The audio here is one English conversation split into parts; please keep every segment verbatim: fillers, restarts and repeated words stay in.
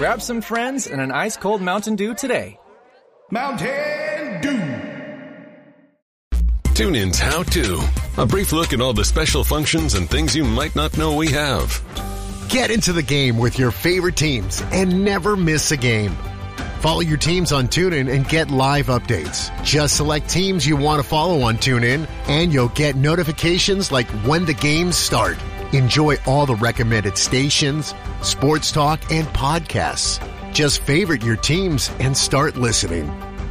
Grab some friends and an ice-cold Mountain Dew today. Mountain Dew. TuneIn's How To. A brief look at all the special functions and things you might not know we have. Get into the game with your favorite teams and never miss a game. Follow your teams on TuneIn and get live updates. Just select teams you want to follow on TuneIn, and you'll get notifications like when the games start. Enjoy all the recommended stations, sports talk, and podcasts. Just favorite your teams and start listening.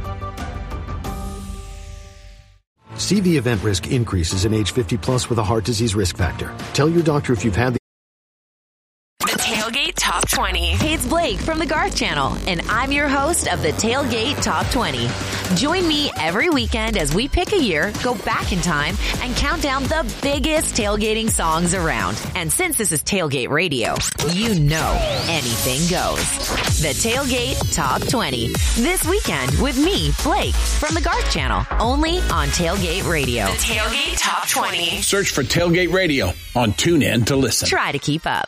C V event risk increases in age fifty plus with a heart disease risk factor. Tell your doctor if you've had the The Tailgate Top twenty. Hey, it's Blake from the Garth Channel, and I'm your host of the Tailgate Top twenty. Join me every weekend as we pick a year, go back in time, and count down the biggest tailgating songs around. And since this is Tailgate Radio, you know anything goes. The Tailgate Top twenty. This weekend with me, Blake, from the Garth Channel, only on Tailgate Radio. The Tailgate Top twenty. Search for Tailgate Radio on TuneIn to listen. Try to keep up.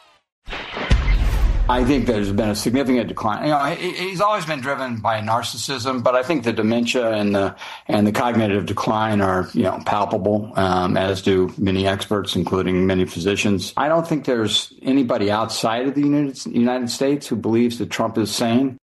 I think there's been a significant decline. You know, he, he's always been driven by narcissism, but I think the dementia and the and the cognitive decline are, you know, palpable, um, as do many experts, including many physicians. I don't think there's anybody outside of the United, United States who believes that Trump is sane.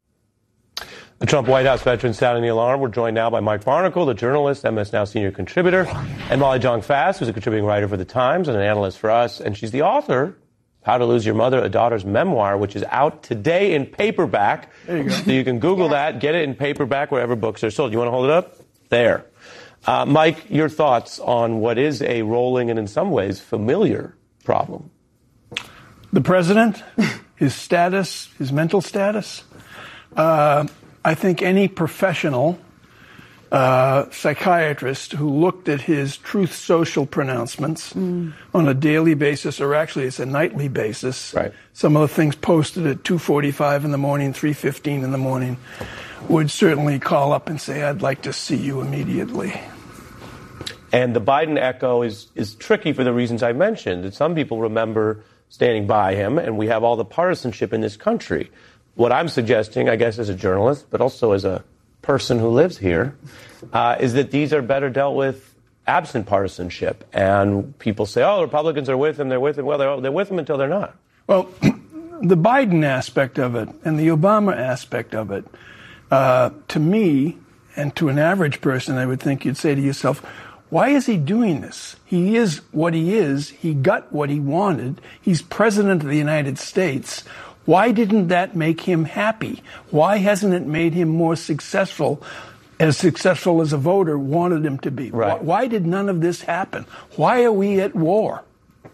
The Trump White House veteran sounding the alarm. We're joined now by Mike Barnicle, the journalist, M S Now senior contributor, and Molly Jong-Fast, who's a contributing writer for The Times and an analyst for us, and she's the author How to Lose Your Mother, A Daughter's Memoir, which is out today in paperback. There you go. So you can Google yeah. that, get it in paperback wherever books are sold. You want to hold it up? There. Uh, Mike, your thoughts on what is a rolling and in some ways familiar problem? The president, his status, his mental status. Uh, I think any professional Uh, psychiatrist who looked at his Truth Social pronouncements mm. on a daily basis, or actually it's a nightly basis. Right. Some of the things posted at two forty-five in the morning, three fifteen in the morning, would certainly call up and say, I'd like to see you immediately. And the Biden echo is, is tricky for the reasons I mentioned. That some people remember standing by him, and we have all the partisanship in this country. What I'm suggesting, I guess as a journalist, but also as a person who lives here, uh, is that these are better dealt with absent partisanship. And people say, oh, Republicans are with him, they're with him. Well, they're, they're with him until they're not. Well, the Biden aspect of it and the Obama aspect of it, uh, to me and to an average person, I would think you'd say to yourself, why is he doing this? He is what he is. He got what he wanted. He's president of the United States. Why didn't that make him happy? Why hasn't it made him more successful, as successful as a voter wanted him to be? Right. Why, why did none of this happen? Why are we at war?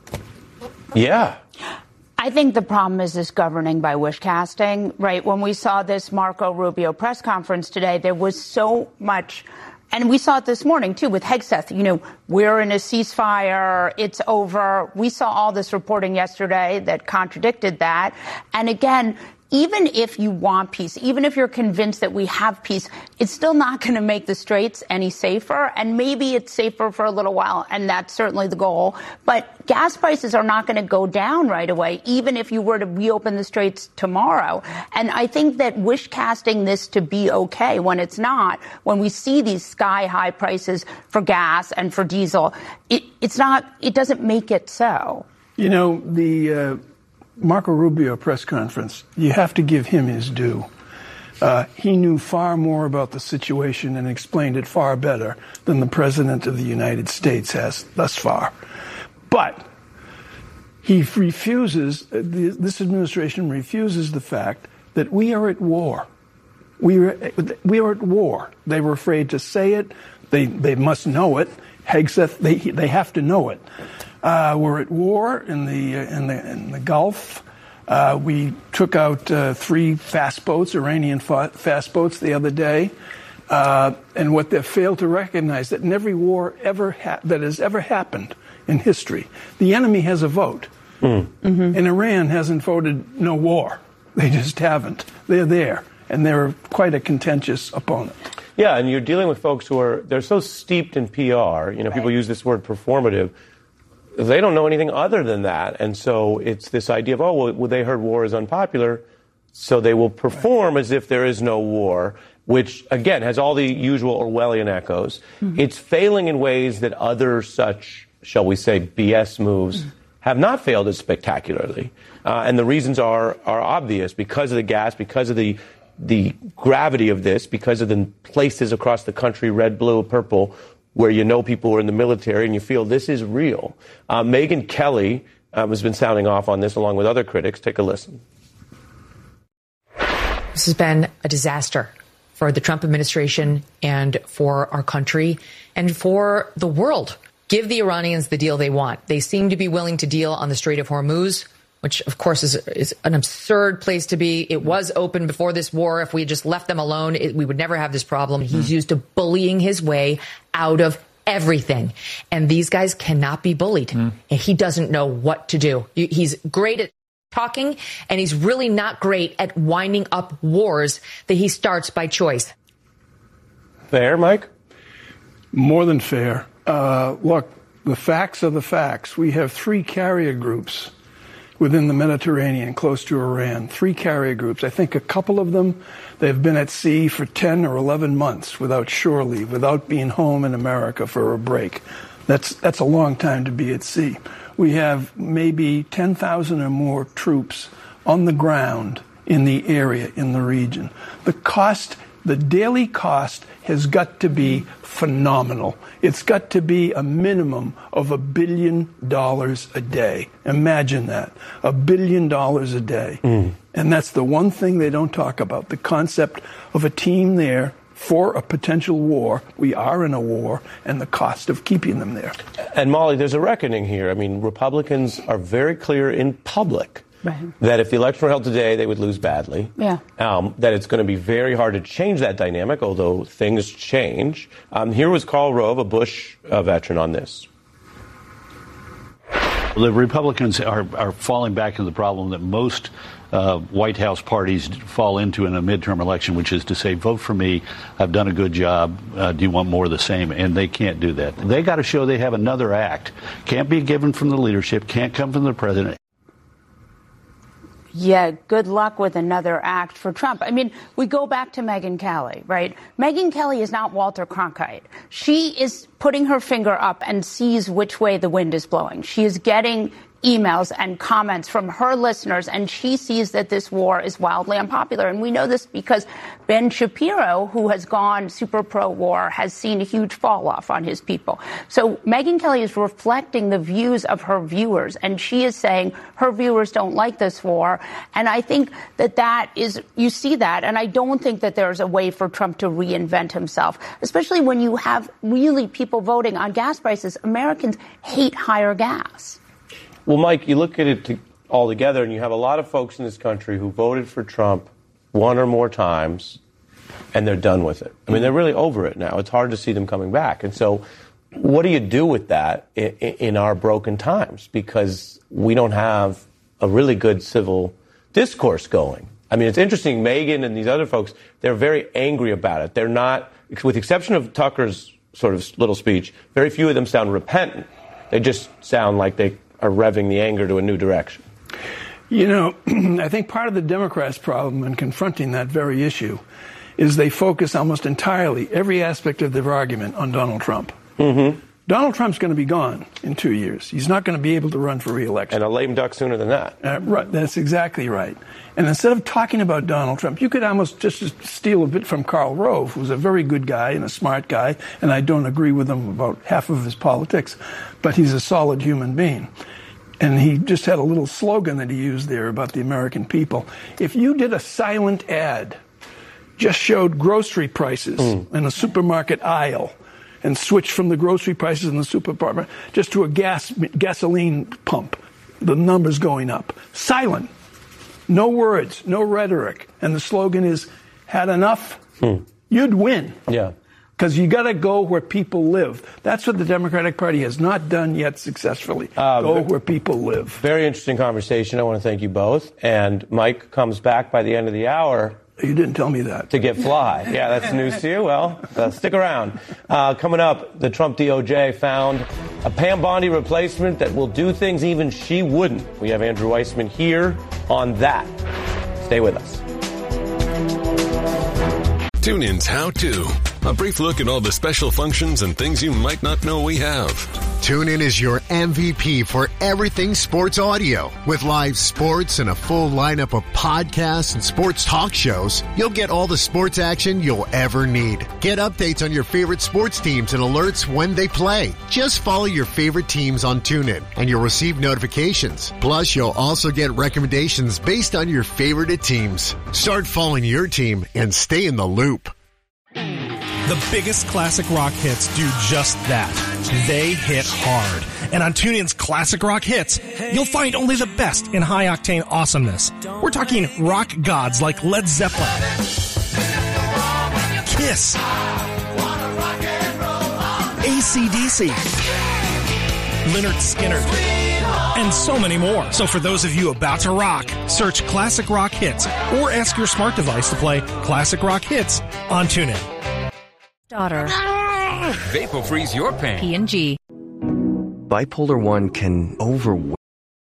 Yeah. I think the problem is this governing by wish casting, right? When we saw this Marco Rubio press conference today, there was so much. And we saw it this morning, too, with Hegseth. You know, we're in a ceasefire. It's over. We saw all this reporting yesterday that contradicted that. And again, even if you want peace, even if you're convinced that we have peace, it's still not going to make the straits any safer. And maybe it's safer for a little while, and that's certainly the goal. But gas prices are not going to go down right away, even if you were to reopen the straits tomorrow. And I think that wish casting this to be okay when it's not, when we see these sky high prices for gas and for diesel, it, it's not, it doesn't make it so. You know, the uh, Marco Rubio press conference, you have to give him his due. Uh, he knew far more about the situation and explained it far better than the President of the United States has thus far. But he refuses, uh, the, this administration refuses the fact that we are at war. We are, we are at war. They were afraid to say it. They, they must know it. Hegseth, they, they have to know it. Uh, we're at war in the uh, in the in the Gulf. Uh, we took out uh, three fast boats, Iranian fa- fast boats, the other day. Uh, and what they failed to recognize that in every war ever ha- that has ever happened in history, the enemy has a vote. Mm. Mm-hmm. And Iran hasn't voted no war. They just haven't. They're there, and they're quite a contentious opponent. Yeah, and you're dealing with folks who are they're so steeped in P R. You know, people use this word performative. They don't know anything other than that. And so it's this idea of, oh, well, they heard war is unpopular. So they will perform as if there is no war, which, again, has all the usual Orwellian echoes. Mm-hmm. It's failing in ways that other such, shall we say, B S moves mm-hmm. have not failed as spectacularly. Uh, and the reasons are are obvious because of the gas, because of the the gravity of this, because of the places across the country, red, blue, purple, where you know people are in the military and you feel this is real. Uh, Megyn Kelly um, has been sounding off on this along with other critics. Take a listen. This has been a disaster for the Trump administration and for our country and for the world. Give the Iranians the deal they want. They seem to be willing to deal on the Strait of Hormuz, which, of course, is, is an absurd place to be. It was open before this war. If we had just left them alone, it, we would never have this problem. He's mm-hmm. used to bullying his way out of everything. And these guys cannot be bullied. Mm. And he doesn't know what to do. He's great at talking, and he's really not great at winding up wars that he starts by choice. Fair, Mike? More than fair. Uh, look, the facts are the facts. We have three carrier groups within the Mediterranean close to Iran, three carrier groups. I think a couple of them, they've been at sea for ten or eleven months without shore leave, without being home in America for a break. That's, that's a long time to be at sea. We have maybe ten thousand or more troops on the ground in the area, in the region. The cost, the daily cost has got to be phenomenal. It's got to be a minimum of a billion dollars a day. Imagine that, a billion dollars a day. Mm. And that's the one thing they don't talk about, the concept of a team there for a potential war. We are in a war, and the cost of keeping them there. And Molly, there's a reckoning here. I mean, Republicans are very clear in public right. that if the election were held today, they would lose badly. Yeah. Um, that it's going to be very hard to change that dynamic, although things change. Um, here was Karl Rove, a Bush uh, veteran, on this. The Republicans are, are falling back into the problem that most uh, White House parties fall into in a midterm election, which is to say, vote for me, I've done a good job, uh, do you want more of the same? And they can't do that. They got to show they have another act. Can't be given from the leadership, can't come from the president. Yeah, good luck with another act for Trump. I mean, we go back to Megyn Kelly, right? Megyn Kelly is not Walter Cronkite. She is putting her finger up and sees which way the wind is blowing. She is getting emails and comments from her listeners, and she sees that this war is wildly unpopular. And we know this because Ben Shapiro, who has gone super pro-war, has seen a huge fall-off on his people. So Megyn Kelly is reflecting the views of her viewers, and she is saying her viewers don't like this war. And I think that that is, you see that, and I don't think that there's a way for Trump to reinvent himself, especially when you have really people voting on gas prices. Americans hate higher gas. Well, Mike, you look at it to, all together, and you have a lot of folks in this country who voted for Trump one or more times, and they're done with it. I mean, they're really over it now. It's hard to see them coming back. And so what do you do with that in, in our broken times? Because we don't have a really good civil discourse going. I mean, it's interesting. Megyn and these other folks, they're very angry about it. They're not, with the exception of Tucker's sort of little speech, very few of them sound repentant. They just sound like they are revving the anger to a new direction. You know, I think part of the Democrats' problem in confronting that very issue is they focus almost entirely, every aspect of their argument, on Donald Trump. Mm-hmm. Donald Trump's going to be gone in two years. He's not going to be able to run for re-election. And a lame duck sooner than that. Uh, right, that's exactly right. And instead of talking about Donald Trump, you could almost just steal a bit from Karl Rove, who's a very good guy and a smart guy, and I don't agree with him about half of his politics, but he's a solid human being. And he just had a little slogan that he used there about the American people. If you did a silent ad, just showed grocery prices mm. in a supermarket aisle, and switched from the grocery prices in the supermarket just to a gas gasoline pump, the numbers going up. Silent. No words, no rhetoric. And the slogan is, had enough, hmm. you'd win. Yeah. Because you got to go where people live. That's what the Democratic Party has not done yet successfully. Uh, go where people live. Very interesting conversation. I want to thank you both. And Mike comes back by the end of the hour. You didn't tell me that. To get fly. Yeah, that's news to you. Well, uh, stick around. Uh, coming up, the Trump D O J found a Pam Bondi replacement that will do things even she wouldn't. We have Andrew Weissman here on that. Stay with us. TuneIn's How To. A brief look at all the special functions and things you might not know we have. TuneIn is your M V P for everything sports audio. With live sports and a full lineup of podcasts and sports talk shows, you'll get all the sports action you'll ever need. Get updates on your favorite sports teams and alerts when they play. Just follow your favorite teams on TuneIn, and you'll receive notifications. Plus, you'll also get recommendations based on your favorite teams. Start following your team and stay in the loop. The biggest classic rock hits do just that. They hit hard. And on TuneIn's Classic Rock Hits, you'll find only the best in high-octane awesomeness. We're talking rock gods like Led Zeppelin, Kiss, A C D C, Lynyrd Skynyrd, and so many more. So for those of you about to rock, search Classic Rock Hits or ask your smart device to play Classic Rock Hits on TuneIn. Daughter. Vapor freeze your pain. P and G. Bipolar one can overwhelm